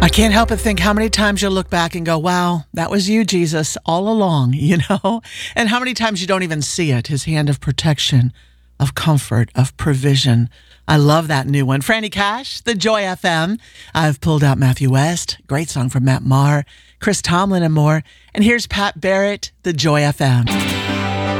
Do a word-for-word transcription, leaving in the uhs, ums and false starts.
I can't help but think how many times you'll look back and go, wow, that was you, Jesus, all along, you know? And how many times you don't even see it, his hand of protection, of comfort, of provision. I love that new one. Franny Cash, The Joy F M. I've pulled out Matthew West, great song from Matt Maher, Chris Tomlin, and more. And here's Pat Barrett, The Joy F M.